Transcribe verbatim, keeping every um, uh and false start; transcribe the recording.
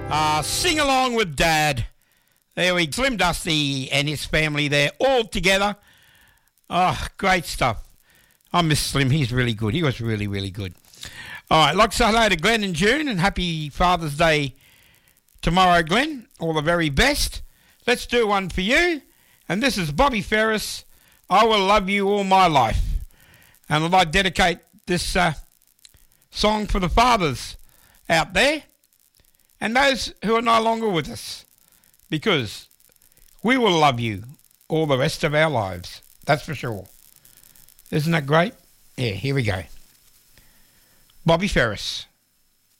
Uh, sing along with Dad. There we Slim Dusty and his family there all together. Oh, great stuff. I miss Slim. He's really good. He was really, really good. All right, like to say hello to Glenn and June and happy Father's Day tomorrow, Glenn. All the very best. Let's do one for you. And this is Bobby Ferris. I will love you all my life. And I'd like to dedicate this uh, song for the fathers out there and those who are no longer with us, because we will love you all the rest of our lives. That's for sure. Isn't that great? Yeah, here we go. Bobby Ferris.